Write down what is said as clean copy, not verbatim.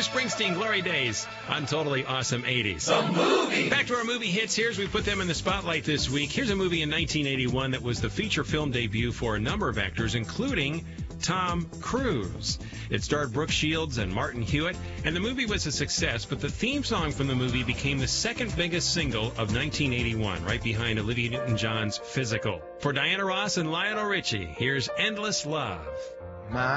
Bruce Springsteen, Glory Days on Totally Awesome 80s. The movie. Back to our movie hits here as we put them in the spotlight this week. Here's a movie in 1981 that was the feature film debut for a number of actors, including Tom Cruise. It starred Brooke Shields and Martin Hewitt, and the movie was a success, but the theme song from the movie became the second biggest single of 1981, right behind Olivia Newton-John's Physical. For Diana Ross and Lionel Richie, here's Endless Love.